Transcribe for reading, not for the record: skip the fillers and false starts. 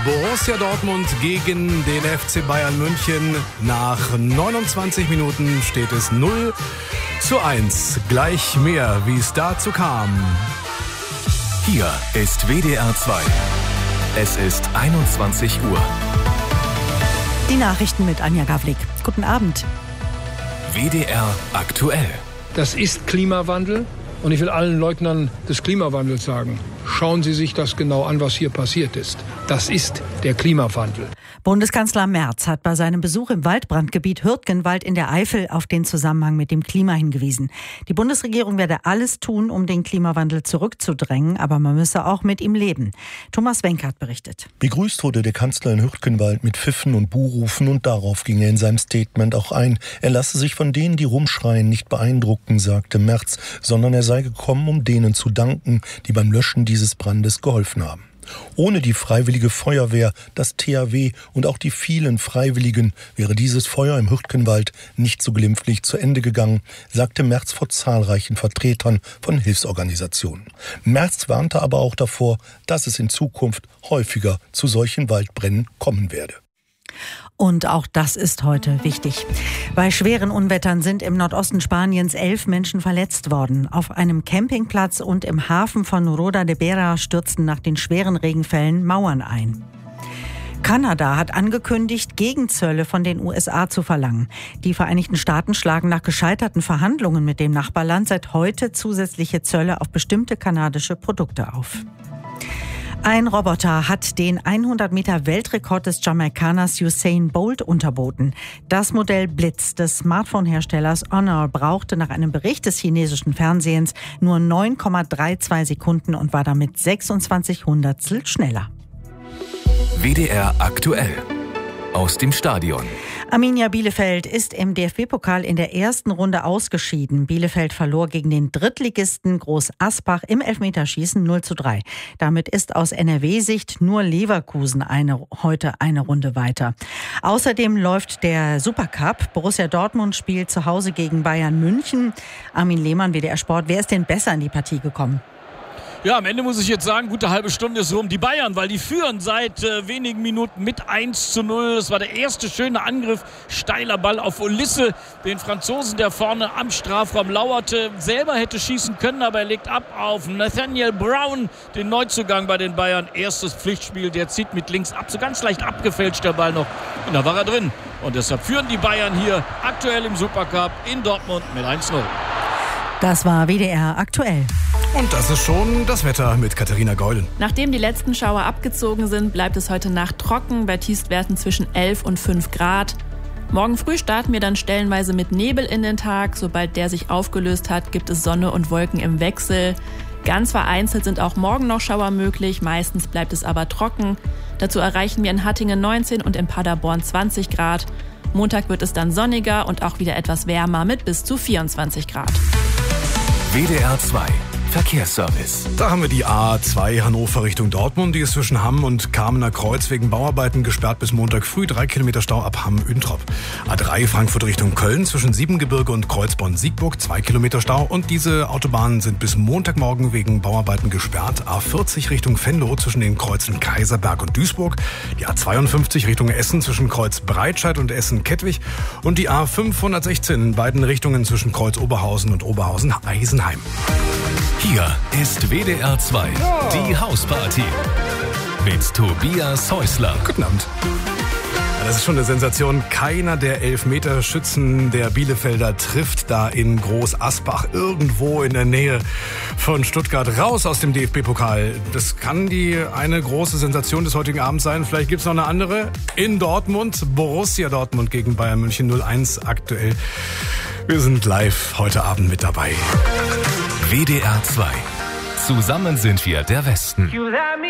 Borussia Dortmund gegen den FC Bayern München. Nach 29 Minuten steht es 0:1. Gleich mehr, wie es dazu kam. Hier ist WDR 2. Es ist 21 Uhr. Die Nachrichten mit Anja Gawlik. Guten Abend. WDR aktuell. Das ist Klimawandel und ich will allen Leugnern des Klimawandels sagen, schauen Sie sich das genau an, was hier passiert ist. Das ist der Klimawandel. Bundeskanzler Merz hat bei seinem Besuch im Waldbrandgebiet Hürtgenwald in der Eifel auf den Zusammenhang mit dem Klima hingewiesen. Die Bundesregierung werde alles tun, um den Klimawandel zurückzudrängen, aber man müsse auch mit ihm leben. Thomas Wenkert berichtet. Begrüßt wurde der Kanzler in Hürtgenwald mit Pfiffen und Buhrufen und darauf ging er in seinem Statement auch ein. Er lasse sich von denen, die rumschreien, nicht beeindrucken, sagte Merz, sondern er sei gekommen, um denen zu danken, die beim Löschen dieses Brandes geholfen haben. Ohne die Freiwillige Feuerwehr, das THW und auch die vielen Freiwilligen wäre dieses Feuer im Hürtgenwald nicht so glimpflich zu Ende gegangen, sagte Merz vor zahlreichen Vertretern von Hilfsorganisationen. Merz warnte aber auch davor, dass es in Zukunft häufiger zu solchen Waldbränden kommen werde. Und auch das ist heute wichtig. Bei schweren Unwettern sind im Nordosten Spaniens 11 Menschen verletzt worden. Auf einem Campingplatz und im Hafen von Roda de Bera stürzten nach den schweren Regenfällen Mauern ein. Kanada hat angekündigt, Gegenzölle von den USA zu verlangen. Die Vereinigten Staaten schlagen nach gescheiterten Verhandlungen mit dem Nachbarland seit heute zusätzliche Zölle auf bestimmte kanadische Produkte auf. Ein Roboter hat den 100-Meter-Weltrekord des Jamaikaners Usain Bolt unterboten. Das Modell Blitz des Smartphone-Herstellers Honor brauchte nach einem Bericht des chinesischen Fernsehens nur 9,32 Sekunden und war damit 26 Hundertstel schneller. WDR aktuell. Aus dem Stadion. Arminia Bielefeld ist im DFB-Pokal in der ersten Runde ausgeschieden. Bielefeld verlor gegen den Drittligisten Groß Asbach im Elfmeterschießen 0:3. Damit ist aus NRW-Sicht nur Leverkusen heute eine Runde weiter. Außerdem läuft der Supercup. Borussia Dortmund spielt zu Hause gegen Bayern München. Armin Lehmann, WDR Sport. Wer ist denn besser in die Partie gekommen? Ja, am Ende muss ich jetzt sagen, gute halbe Stunde ist rum. Die Bayern, weil die führen seit wenigen Minuten mit 1:0. Das war der erste schöne Angriff. Steiler Ball auf Olisse, den Franzosen, der vorne am Strafraum lauerte. Selber hätte schießen können, aber er legt ab auf Nathaniel Brown, den Neuzugang bei den Bayern. Erstes Pflichtspiel, der zieht mit links ab. So ganz leicht abgefälscht der Ball noch. Und da war er drin. Und deshalb führen die Bayern hier aktuell im Supercup in Dortmund mit 1:0. Das war WDR aktuell. Und das ist schon das Wetter mit Katharina Geulen. Nachdem die letzten Schauer abgezogen sind, bleibt es heute Nacht trocken, bei Tiefstwerten zwischen 11 und 5 Grad. Morgen früh starten wir dann stellenweise mit Nebel in den Tag. Sobald der sich aufgelöst hat, gibt es Sonne und Wolken im Wechsel. Ganz vereinzelt sind auch morgen noch Schauer möglich, meistens bleibt es aber trocken. Dazu erreichen wir in Hattingen 19 und in Paderborn 20 Grad. Montag wird es dann sonniger und auch wieder etwas wärmer mit bis zu 24 Grad. WDR 2. Verkehrsservice. Da haben wir die A2 Hannover Richtung Dortmund. Die ist zwischen Hamm und Kamener Kreuz wegen Bauarbeiten gesperrt bis Montag früh. 3 Kilometer Stau ab Hamm-Üntrop. A3 Frankfurt Richtung Köln zwischen Siebengebirge und Kreuzborn-Siegburg. 2 Kilometer Stau. Und diese Autobahnen sind bis Montagmorgen wegen Bauarbeiten gesperrt. A40 Richtung Venlo zwischen den Kreuzen Kaiserberg und Duisburg. Die A52 Richtung Essen zwischen Kreuz Breitscheid und Essen-Kettwig. Und die A516 in beiden Richtungen zwischen Kreuz Oberhausen und Oberhausen-Eisenheim. Hier ist WDR 2, die Hausparty mit Tobias Häusler. Guten Abend. Ja, das ist schon eine Sensation. Keiner der Elfmeterschützen der Bielefelder trifft da in Groß Asbach irgendwo in der Nähe von Stuttgart raus aus dem DFB-Pokal. Das kann die eine große Sensation des heutigen Abends sein. Vielleicht gibt es noch eine andere. In Dortmund, Borussia Dortmund gegen Bayern München 0:1 aktuell. Wir sind live heute Abend mit dabei. WDR 2. Zusammen sind wir der Westen.